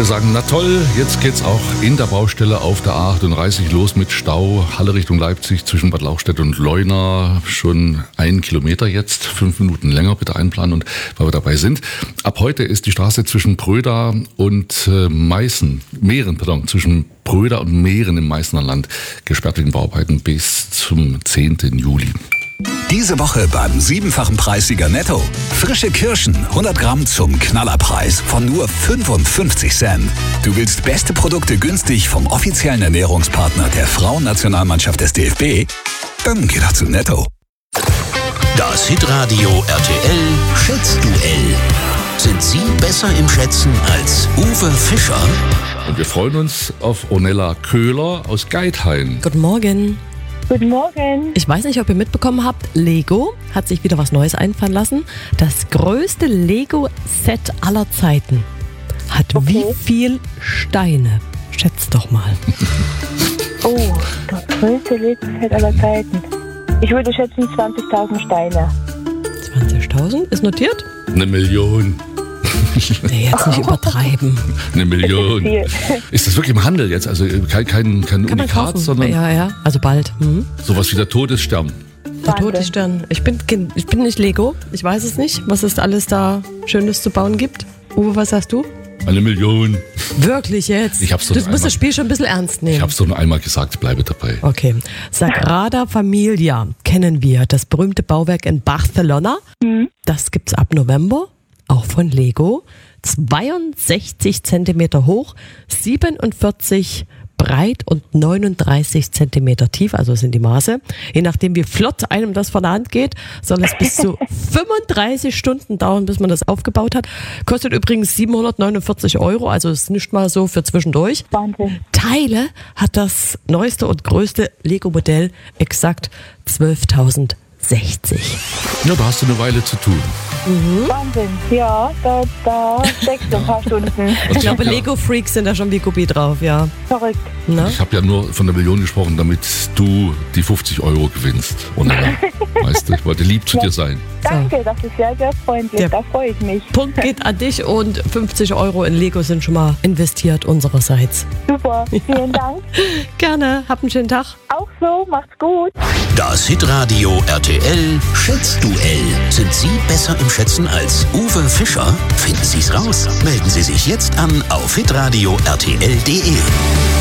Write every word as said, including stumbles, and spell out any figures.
Viele sagen, na toll, jetzt geht's auch in der Baustelle auf der A achtunddreißig los mit Stau. Halle Richtung Leipzig zwischen Bad Lauchstädt und Leuna. Schon einen Kilometer jetzt, fünf Minuten länger bitte einplanen. Und weil wir dabei sind, ab heute ist die Straße zwischen Bröda und äh, Meißen, Mähren, pardon, zwischen Bröda und Mähren im Meißner Land gesperrt wegen Bauarbeiten bis zum zehnten Juli. Diese Woche beim siebenfachen Preissieger Netto. Frische Kirschen, hundert Gramm zum Knallerpreis von nur fünfundfünfzig Cent. Du willst beste Produkte günstig vom offiziellen Ernährungspartner der Frauennationalmannschaft des D F B? Dann geh doch zu Netto. Das Hitradio R T L Schätzduell. Sind Sie besser im Schätzen als Uwe Fischer? Und wir freuen uns auf Ornella Köhler aus Geithain. Guten Morgen. Guten Morgen. Ich weiß nicht, ob ihr mitbekommen habt, Lego hat sich wieder was Neues einfallen lassen. Das größte Lego-Set aller Zeiten hat Okay. wie viel Steine? Schätzt doch mal. Oh, das größte Lego-Set aller Zeiten. Ich würde schätzen zwanzigtausend Steine. zwanzigtausend ist notiert? Eine Million. Nee, jetzt nicht übertreiben. Eine Million. Viel. Ist das wirklich im Handel jetzt? Also kein, kein, kein Kann man Unikat, kaufen. sondern Ja, ja, also bald. Hm. sowas wie der Todesstern. Der Wahnsinn. Todesstern. Ich bin, Kind- ich bin nicht Lego. Ich weiß es nicht, was es alles da Schönes zu bauen gibt. Uwe, was sagst du? Eine Million. Wirklich jetzt? Ich hab's doch Du nur musst einmal- das Spiel schon ein bisschen ernst nehmen. Ich habe es doch nur einmal gesagt, bleibe dabei. Okay. Sagrada Familia kennen wir, das berühmte Bauwerk in Barcelona. Das gibt's ab November, auch von Lego. zweiundsechzig Zentimeter hoch, siebenundvierzig breit und neununddreißig Zentimeter tief, also sind die Maße. Je nachdem, wie flott einem das von der Hand geht, soll es bis zu fünfunddreißig Stunden dauern, bis man das aufgebaut hat. Kostet übrigens siebenhundertneunundvierzig Euro, also ist nicht mal so für zwischendurch. Wahnsinn. Teile hat das neueste und größte Lego-Modell exakt zwölftausendsechzig. Ja, da hast du eine Weile zu tun. Wahnsinn. Ja, da, da steckst du ein paar Stunden. Ich glaube, Lego-Freaks sind da schon wie Guppi drauf, ja. Verrückt. Na? Ich habe ja nur von der Million gesprochen, damit du die fünfzig Euro gewinnst. Ornella. Weißt du, ich wollte lieb zu dir sein. Danke, das ist sehr, sehr freundlich. Ja. Da freue ich mich. Punkt geht an dich und fünfzig Euro in Lego sind schon mal investiert unsererseits. Super. Vielen Dank. Gerne, habt einen schönen Tag. Auch so. Macht's gut. Das Hitradio R T L Schätzduell. Sind Sie besser im Schätzen als Uwe Fischer? Finden Sie es raus. Melden Sie sich jetzt an auf hitradio R T L punkt de.